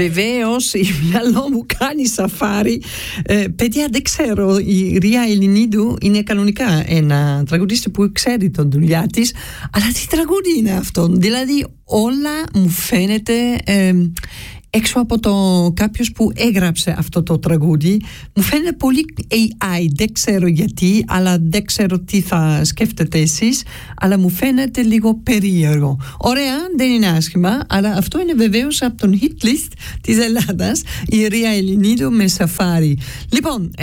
βεβαίως η μυαλό μου κάνει σαφάρι. Παιδιά, δεν ξέρω, η Ρία Ελληνίδου είναι κανονικά ένα τραγουδίστη που ξέρει τον δουλειά της, αλλά τι τραγούδι είναι αυτό? Δηλαδή όλα μου φαίνεται έξω από το κάποιος που έγραψε αυτό το τραγούδι, μου φαίνεται πολύ AI. Δεν ξέρω γιατί, αλλά δεν ξέρω τι θα σκέφτεται εσείς, αλλά μου φαίνεται λίγο περίεργο. Ωραία, δεν είναι άσχημα, αλλά αυτό είναι βεβαίως από τον hit list της Ελλάδας, η Ρία Ελληνίδου με σαφάρι. Λοιπόν,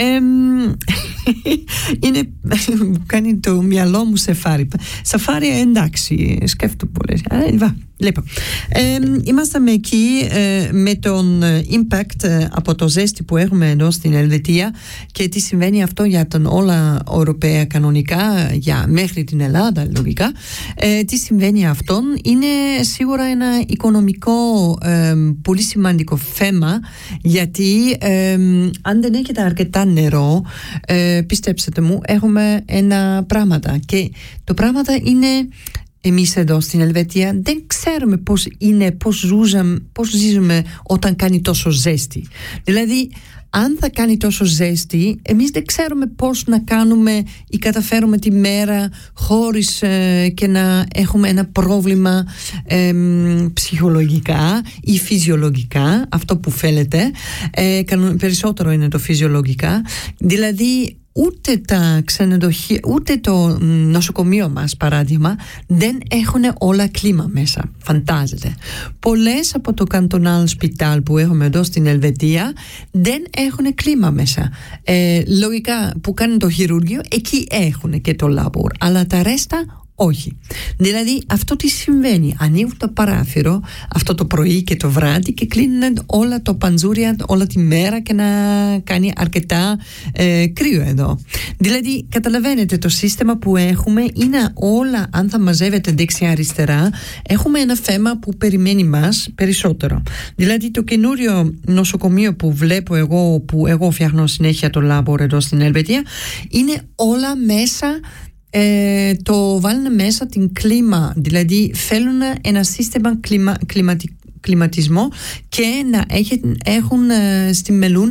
είναι, κάνει το μυαλό μου σαφάρι. Σαφάρι, εντάξει, σκέφτομαι πολλές. Λοιπόν, ήμασταν εκεί με τον impact από το ζέστη που έχουμε εδώ στην Ελβετία και τι συμβαίνει αυτό για τον όλα Ευρωπαία κανονικά, για μέχρι την Ελλάδα λογικά. Τι συμβαίνει αυτόν είναι σίγουρα ένα οικονομικό πολύ σημαντικό θέμα, γιατί αν δεν έχετε αρκετά νερό, πιστέψτε μου, έχουμε ένα πράγματα, και το πράγματα είναι εμείς εδώ στην Ελβετία δεν ξέρουμε πώς ζήσουμε όταν κάνει τόσο ζέστη. Δηλαδή, αν θα κάνει τόσο ζέστη, εμείς δεν ξέρουμε πώς να κάνουμε ή καταφέρουμε τη μέρα χωρίς και να έχουμε ένα πρόβλημα ψυχολογικά ή φυσιολογικά, αυτό που θέλετε. Περισσότερο είναι το φυσιολογικά. Δηλαδή, ούτε τα ξενοδοχεία, ούτε το νοσοκομείο μας, παράδειγμα, δεν έχουν όλα κλίμα μέσα. Φαντάζεται. Πολλές από το καντονάλ σπιτάλ που έχουμε εδώ στην Ελβετία δεν έχουν κλίμα μέσα. Λογικά που κάνουν το χειρούργιο, εκεί έχουν και το λάμπορ, αλλά τα ρέστα όχι. Δηλαδή αυτό τι συμβαίνει? Ανοίγουν το παράθυρο αυτό το πρωί και το βράδυ και κλείνουν όλα το παντζούρια όλα τη μέρα και να κάνει αρκετά κρύο εδώ. Δηλαδή καταλαβαίνετε, το σύστημα που έχουμε είναι όλα, αν θα μαζεύετε δεξιά αριστερά, έχουμε ένα θέμα που περιμένει μας περισσότερο. Δηλαδή το καινούριο νοσοκομείο που βλέπω εγώ, που εγώ φτιάχνω συνέχεια το λάμπορ εδώ στην Ελβετία, είναι όλα μέσα. Το βάλουν μέσα την κλίμα, δηλαδή θέλουν ένα σύστημα κλιματισμό και να έχουν στη μελούν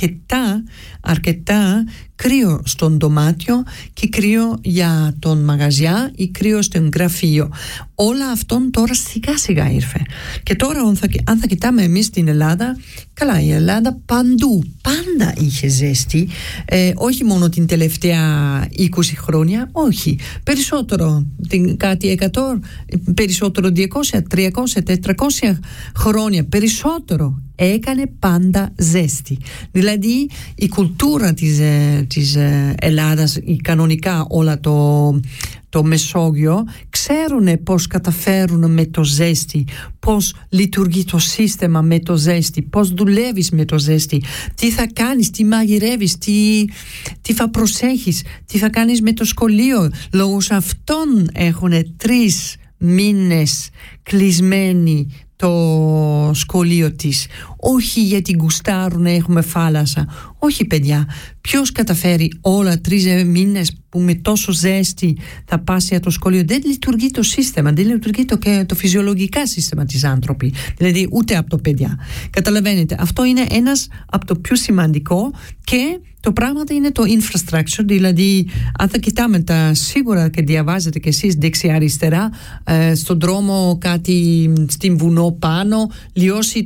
αρκετά κρύο στον δωμάτιο και κρύο για τον μαγαζιά ή κρύο στον γραφείο. Όλα αυτόν τώρα σιγά σιγά ήρθε. Και τώρα αν θα κοιτάμε εμείς στην Ελλάδα, καλά, η Ελλάδα παντού πάντα είχε ζέστη, όχι μόνο την τελευταία 20 χρόνια, όχι, περισσότερο κάτι 100, περισσότερο 200, 300, 400 χρόνια, περισσότερο έκανε πάντα ζέστη. Δηλαδή η κουλτούρα της Ελλάδας, κανονικά όλα το Μεσόγειο, ξέρουν πώς καταφέρουν με το ζέστη, πώς λειτουργεί το σύστημα με το ζέστη, πώς δουλεύεις με το ζέστη, τι θα κάνεις, τι μαγειρεύεις, τι θα προσέχεις, τι θα κάνεις με το σχολείο. Λόγω αυτών έχουν 3 μήνες κλεισμένοι το σχολείο της. Όχι γιατί γουστάρουν να έχουμε θάλασσα. Όχι, παιδιά. Ποιος καταφέρει όλα 3 μήνες που με τόσο ζέστη θα πάσει για το σχολείο? Δεν λειτουργεί το σύστημα, δεν λειτουργεί το φυσιολογικά σύστημα της άνθρωπη. Δηλαδή ούτε από το παιδιά. Καταλαβαίνετε, αυτό είναι ένας από το πιο σημαντικό, και το πράγμα είναι το infrastructure. Δηλαδή αν θα κοιτάμε σίγουρα και διαβάζετε και εσείς δεξιά αριστερά, στον δρόμο κάτι στην βουνό πάνω, λιώσει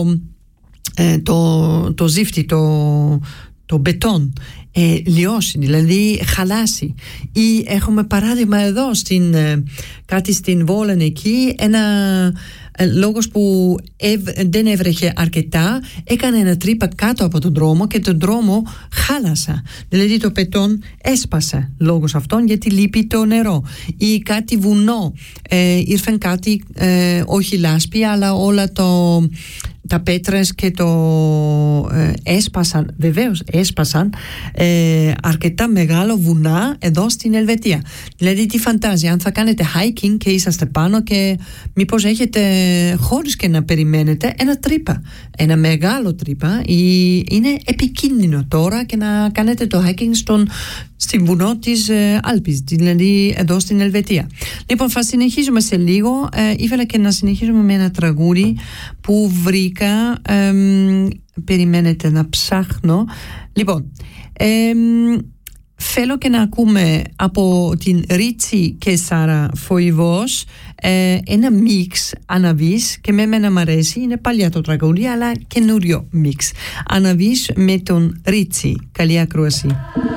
το ζύφτη, το μπετόν, λιώσει, δηλαδή χαλάσει. Ή έχουμε παράδειγμα εδώ κάτι στην Βόλεν εκεί, ένα λόγος που δεν έβρεχε αρκετά, έκανε ένα τρύπα κάτω από τον δρόμο και τον δρόμο χάλασα. Δηλαδή το πετόν έσπασε λόγως αυτών, γιατί λείπει το νερό. Ή κάτι βουνό, ήρθαν κάτι, όχι λάσπη, αλλά όλα τα πέτρες και έσπασαν, βεβαίως έσπασαν αρκετά μεγάλο βουνά εδώ στην Ελβετία. Δηλαδή τι φαντάζει, αν θα κάνετε hiking και είσαστε πάνω και μήπως έχετε, χωρίς και να περιμένετε, ένα τρύπα, ένα μεγάλο τρύπα, είναι επικίνδυνο τώρα και να κάνετε το hiking στην βουνό της Άλπης, δηλαδή εδώ στην Ελβετία. Λοιπόν, θα συνεχίσουμε σε λίγο. Ήθελα και να συνεχίσουμε με ένα τραγούδι που βρήκα ελληνικά, περιμένετε να ψάχνω. Λοιπόν, θέλω και να ακούμε από την Ρίτσι και Σάρα Φοηβός ένα μίξ Αναβής, και με εμένα μ' αρέσει, είναι παλιά το τραγούδι αλλά καινούριο μίξ. Αναβής με τον Ρίτσι. Καλή ακρόαση.